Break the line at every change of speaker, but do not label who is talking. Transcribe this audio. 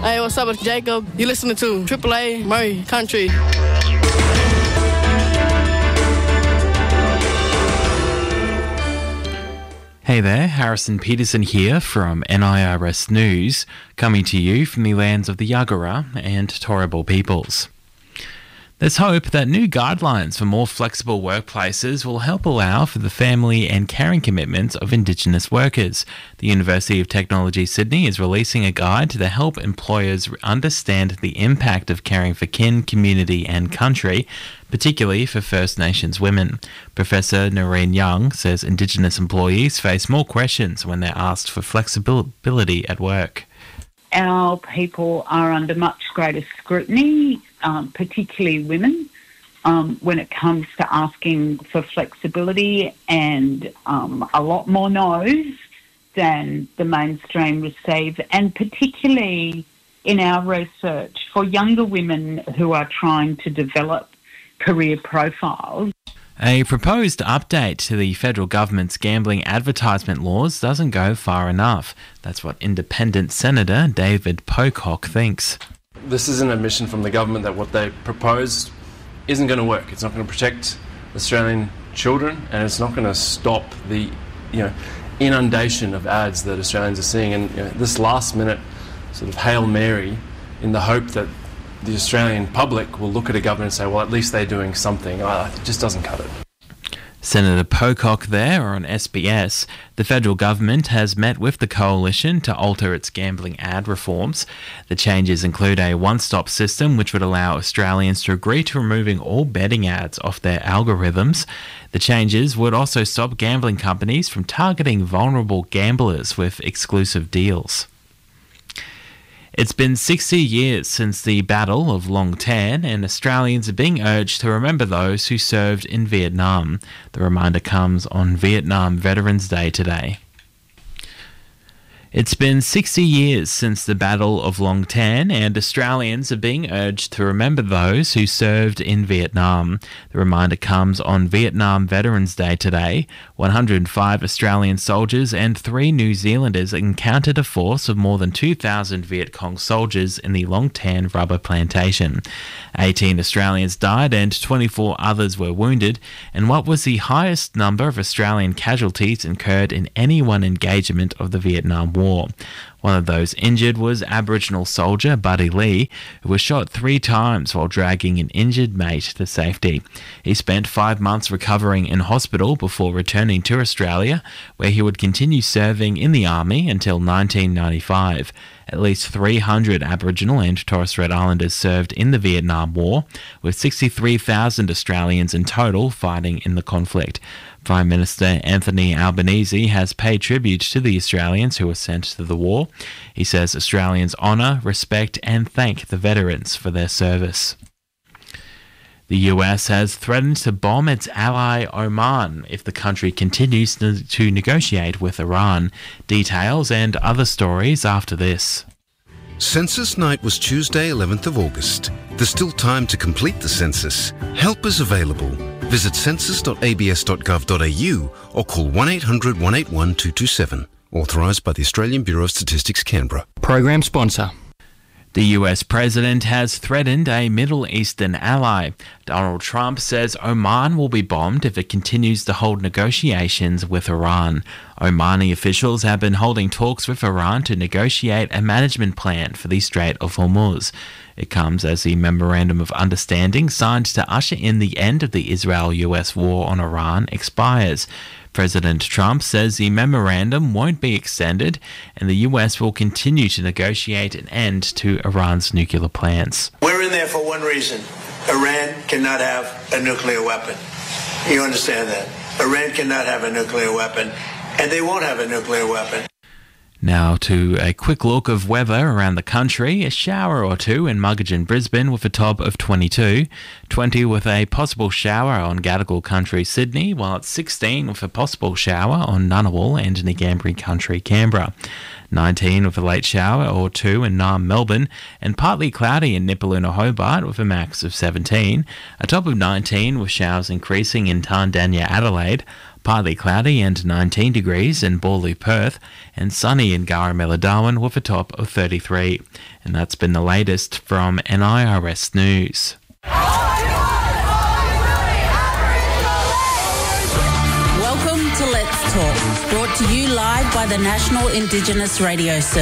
Hey, what's up? It's Jacob. You listening to Triple A Murray Country.
Hey there, Harrison Peterson here from NIRS News, coming to you from the lands of the Yagara and Turrbal peoples. There's hope that new guidelines for more flexible workplaces will help allow for the family and caring commitments of Indigenous workers. The University of Technology Sydney is releasing a guide to help employers understand the impact of caring for kin, community and country, particularly for First Nations women. Professor Noreen Young says Indigenous employees face more questions when they're asked for flexibility at work.
Our people are under much greater scrutiny, particularly women, when it comes to asking for flexibility, and a lot more no's than the mainstream receive, and particularly in our research for younger women who are trying to develop career profiles.
A proposed update to the federal government's gambling advertisement laws doesn't go far enough. That's what Independent Senator David Pocock thinks.
This is an admission from the government that what they proposed isn't going to work. It's not going to protect Australian children, and it's not going to stop the inundation of ads that Australians are seeing. And this last-minute sort of Hail Mary in the hope that the Australian public will look at a government and say, well, at least they're doing something. It just doesn't cut it.
Senator Pocock there on SBS. The federal government has met with the coalition to alter its gambling ad reforms. The changes include a one-stop system which would allow Australians to agree to removing all betting ads off their algorithms. The changes would also stop gambling companies from targeting vulnerable gamblers with exclusive deals. It's been 60 years since the Battle of Long Tan, and Australians are being urged to remember those who served in Vietnam. The reminder comes on Vietnam Veterans Day today. It's been 60 years since the Battle of Long Tan, and Australians are being urged to remember those who served in Vietnam. The reminder comes on Vietnam Veterans Day today. 105 Australian soldiers and 3 New Zealanders encountered a force of more than 2,000 Viet Cong soldiers in the Long Tan rubber plantation. 18 Australians died and 24 others were wounded, and what was the highest number of Australian casualties incurred in any one engagement of the Vietnam War. One of those injured was Aboriginal soldier Buddy Lee, who was shot 3 times while dragging an injured mate to safety. He spent 5 months recovering in hospital before returning to Australia, where he would continue serving in the Army until 1995. At least 300 Aboriginal and Torres Strait Islanders served in the Vietnam War, with 63,000 Australians in total fighting in the conflict. Prime Minister Anthony Albanese has paid tribute to the Australians who were sent to the war. He says Australians honour, respect and thank the veterans for their service. The US has threatened to bomb its ally Oman if the country continues to negotiate with Iran. Details and other stories after this.
Census night was Tuesday, 11th of August. There's still time to complete the census. Help is available. Visit census.abs.gov.au or call 1800 181 227. Authorised by the Australian Bureau of Statistics, Canberra.
Program sponsor.
The US president has threatened a Middle Eastern ally. Donald Trump says Oman will be bombed if it continues to hold negotiations with Iran. Omani officials have been holding talks with Iran to negotiate a management plan for the Strait of Hormuz. It comes as the Memorandum of Understanding signed to usher in the end of the Israel-US war on Iran expires. President Trump says the memorandum won't be extended and the US will continue to negotiate an end to Iran's nuclear plans.
We're in there for one reason. Iran cannot have a nuclear weapon. You understand that? Iran cannot have a nuclear weapon, and they won't have a nuclear weapon.
Now to a quick look of weather around the country. A shower or two in Muggeridge and Brisbane with a top of 22. 20 with a possible shower on Gadigal Country, Sydney, while it's 16 with a possible shower on Ngunnawal and Ngambri Country, Canberra. 19 with a late shower or two in Naarm, Melbourne, and partly cloudy in Nipaluna, Hobart with a max of 17. A top of 19 with showers increasing in Tandanya, Adelaide. partly cloudy and 19 degrees in Borley, Perth, and sunny in Garamella, Darwin with a top of 33. And that's been the latest from NIRS News.
Welcome to Let's Talk, brought to you live by the National Indigenous Radio Service.